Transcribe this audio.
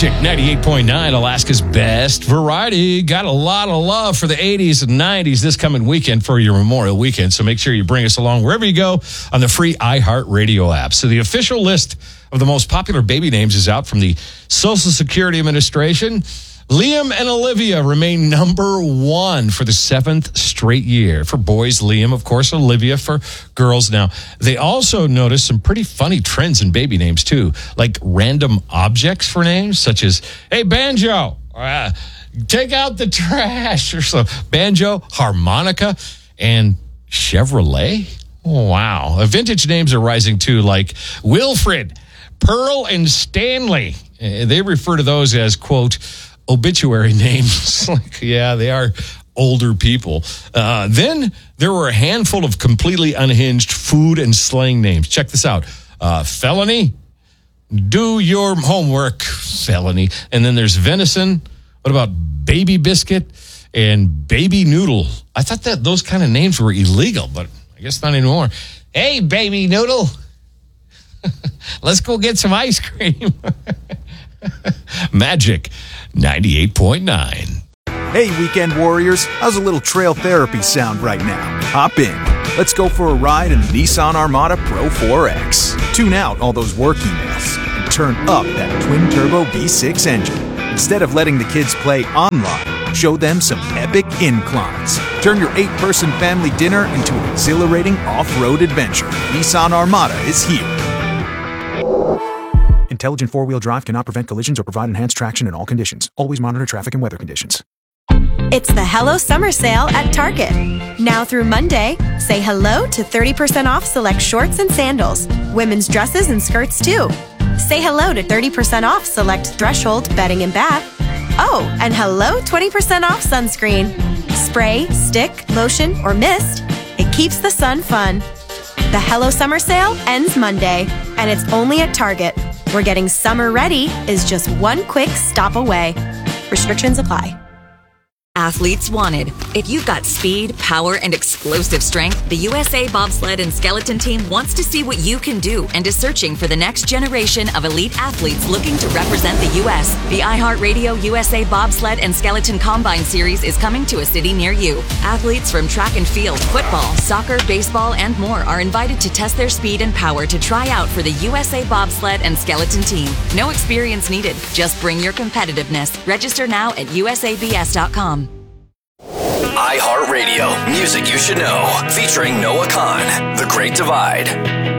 Magic 98.9, Alaska's best variety. Got a lot of love for the 80s and 90s this coming weekend for your Memorial Weekend. So make sure you bring us along wherever you go on the free iHeartRadio app. So the official list of the most popular baby names is out from the Social Security Administration. Liam and Olivia remain number one for the 7th straight year. For boys, Liam, of course, Olivia for girls. Now, they also noticed some pretty funny trends in baby names, too, like random objects for names, such as, hey, Banjo, take out the trash, or so. Banjo, harmonica, and Chevrolet. Wow. Vintage names are rising, too, like Wilfred, Pearl, and Stanley. They refer to those as, quote, obituary names. Yeah, they are older people. Then there were a handful of completely unhinged food and slang names. Check this out. Felony, do your homework, felony. And then there's venison. What about baby biscuit and baby noodle? I thought that those kind of names were illegal, but I guess not anymore. Hey, baby noodle, let's go get some ice cream. Magic 98.9. Hey, weekend warriors, how's a little trail therapy sound right now? Hop in. Let's go for a ride in the Nissan Armada Pro 4X. Tune out all those work emails and turn up that twin-turbo V6 engine. Instead of letting the kids play online, show them some epic inclines. Turn your 8-person family dinner into an exhilarating off-road adventure. Nissan Armada is here. Intelligent four-wheel drive cannot prevent collisions or provide enhanced traction in all conditions. Always monitor traffic and weather conditions. It's the Hello Summer Sale at Target. Now through Monday, say hello to 30% off select shorts and sandals. Women's dresses and skirts too. Say hello to 30% off select Threshold bedding and bath. Oh, and hello 20% off sunscreen. Spray, stick, lotion, or mist. It keeps the sun fun. The Hello Summer Sale ends Monday, and it's only at Target. We're getting summer ready is just one quick stop away. Restrictions apply. Athletes wanted. If you've got speed, power, and explosive strength, the USA Bobsled and Skeleton Team wants to see what you can do and is searching for the next generation of elite athletes looking to represent the U.S. The iHeartRadio USA Bobsled and Skeleton Combine Series is coming to a city near you. Athletes from track and field, football, soccer, baseball, and more are invited to test their speed and power to try out for the USA Bobsled and Skeleton Team. No experience needed. Just bring your competitiveness. Register now at usabs.com. iHeartRadio, music you should know, featuring Noah Khan, The Great Divide.